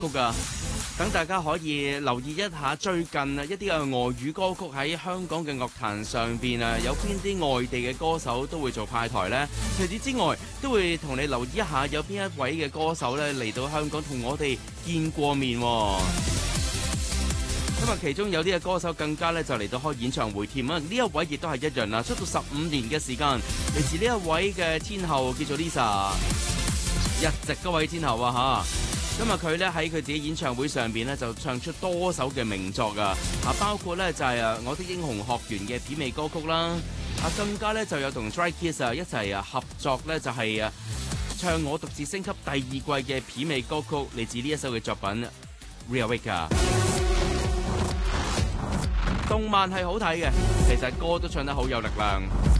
曲啊，等大家可以留意一下最近啊一啲嘅外語歌曲喺香港嘅樂壇上邊啊，有邊啲外地嘅歌手都會做派台呢？除此之外，都會同你留意一下有邊一位嘅歌手咧嚟到香港同我哋見過面喎。咁啊，其中有啲嘅歌手更加咧就嚟到開演唱會添啊！呢一位亦都係一樣啦，出道15年嘅時間，嚟自呢一位嘅天后叫做 Lisa， 一直嗰位天后啊嚇！咁啊，佢咧喺佢自己演唱會上邊咧就唱出多首嘅名作啊！包括咧就係我的英雄學園嘅片尾歌曲啦，更加咧就有同 Stray Kids 一齊合作咧就係唱我獨自升級第2季嘅片尾歌曲，嚟自呢一首嘅作品 Reawake。動漫係好睇嘅，其實歌都唱得好有力量。